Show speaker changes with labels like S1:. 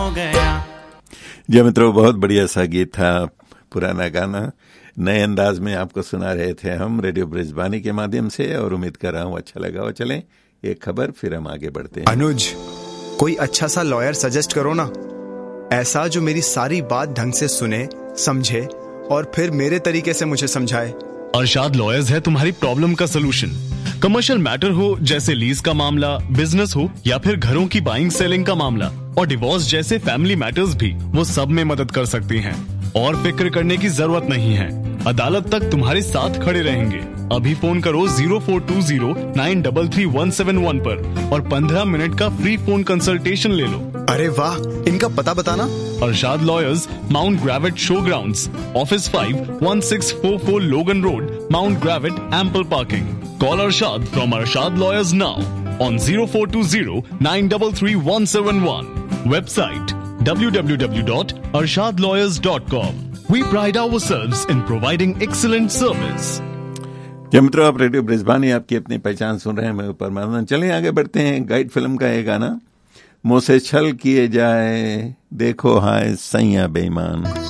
S1: जी मित्रों, बहुत बढ़िया सा गीत था, पुराना गाना नए अंदाज में आपको सुना रहे थे हम रेडियो ब्रिजबानी के माध्यम से, और उम्मीद कर रहा हूँ अच्छा लगा हो। चलें एक खबर, फिर हम आगे बढ़ते हैं।
S2: अनुज, कोई अच्छा सा लॉयर सजेस्ट करो ना, ऐसा जो मेरी सारी बात ढंग से सुने, समझे और फिर मेरे तरीके से मुझे समझाए।
S3: अरशाद लॉयर्स है तुम्हारी प्रॉब्लम का सलूशन। कमर्शियल मैटर हो जैसे लीज का मामला, बिजनेस हो या फिर घरों की बाइंग सेलिंग का मामला और डिवोर्स जैसे फैमिली मैटर्स भी, वो सब में मदद कर सकती हैं। और फिक्र करने की जरूरत नहीं है, अदालत तक तुम्हारे साथ खड़े रहेंगे। अभी फोन करो 0420933171 पर और 15 मिनट का फ्री फोन कंसल्टेशन ले लो।
S2: अरे वाह, इनका पता बताना।
S3: Arshad lawyers, mount ग्रेविट show grounds, office 5, 1644 लोगन road, mount ग्रेविट, ample parking. Call Arshad from Arshad Lawyers now on 0420933171. Website www.arshadlawyers.com. We pride ourselves in providing excellent service.
S1: जब मित्रों, आप रेडियो ब्रिजबानी आपकी अपनी पहचान सुन रहे हैं, मैं ऊपर मानना। चलें आगे बढ़ते हैं। गाइड फिल्म का ये गाना, मुझसे छल किए जाए देखो हाय सैया बेईमान।